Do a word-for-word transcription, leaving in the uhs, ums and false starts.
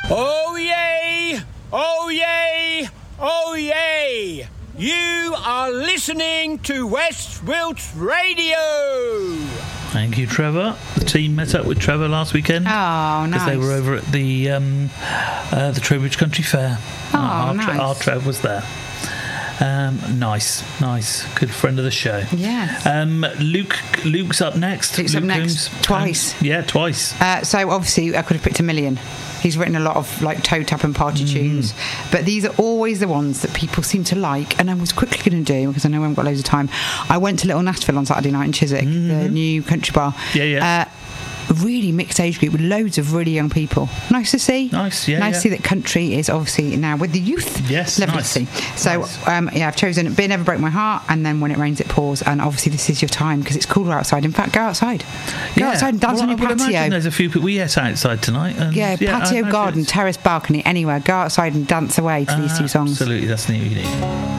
Oh yay! Oh yay! Oh yay! You are listening to West Wilts Radio. Thank you, Trevor. The team met up with Trevor last weekend. Oh, nice. Because they were over at the um, uh, the Trowbridge Country Fair. Oh, uh, our, nice. Our Trev was there. Um, nice, nice, good friend of the show. Yes. Um, Luke, Luke's up next. Luke's Luke up next Coombs. twice. Um, yeah, twice. Uh, so obviously I could have picked a million. He's written a lot of like toe tap and party Mm. tunes, but these are always the ones that people seem to like. And I was quickly going to do, because I know I haven't got loads of time, I went to Little Nashville on Saturday night in Chiswick, Mm-hmm. the new country bar. Yeah, yeah. Uh, really mixed age group with loads of really young people. Nice to see. Nice, yeah, Nice yeah. to see that country is obviously now with the youth. Yes, Lovely nice. to see. So, Nice. um, yeah, I've chosen Beer Never Broke My Heart, and then When It Rains It Pours, and obviously this is your time because it's cooler outside. In fact, go outside. Go Yeah. outside and dance well, on your I would imagine patio. there's a few people. We ate outside tonight. And Yeah, I patio, imagine garden, it's- terrace, balcony, anywhere. Go outside and dance away to these two songs. Absolutely, that's the new you need.